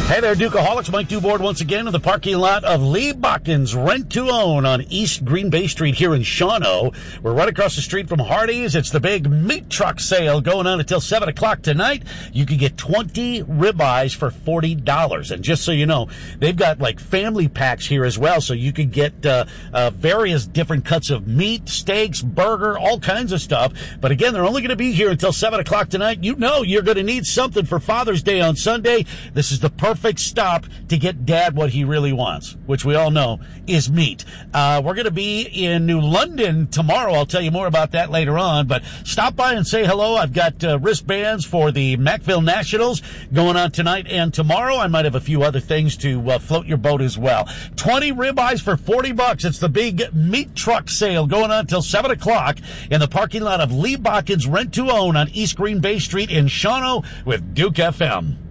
Hey there, Dukeaholics. Mike Duboard once again in the parking lot of Lee Bachman's Rent to Own on East Green Bay Street here in Shawano. We're right across the street from Hardee's. It's the big meat truck sale going on until 7 o'clock tonight. You can get 20 ribeyes for $40. And just so you know, they've got like family packs here as well, so you can get various different cuts of meat, steaks, burger, all kinds of stuff. But again, they're only going to be here until 7 o'clock tonight. You know you're going to need something for Father's Day on Sunday. This is the perfect stop to get Dad what he really wants, which we all know is meat. We're going to be in New London tomorrow. I'll tell you more about that later on, but stop by and say hello. I've got wristbands for the Mackville Nationals going on tonight and tomorrow. I might have a few other things to float your boat as well. 20 ribeyes for $40. It's the big meat truck sale going on till 7 o'clock in the parking lot of Lee Bachman's Rent to Own on East Green Bay Street in Shawano with Duke FM.